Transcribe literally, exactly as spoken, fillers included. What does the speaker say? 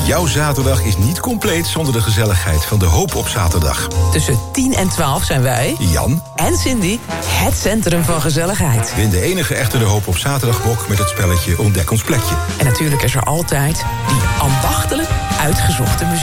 Jouw zaterdag is niet compleet zonder de gezelligheid van de Hoop op zaterdag. Tussen tien en twaalf zijn wij, Jan en Cindy, het centrum van gezelligheid. win de enige echte de Hoop op zaterdagbok met het spelletje Ontdek ons plekje. En natuurlijk is er altijd die ambachtelijk uitgezochte muziek.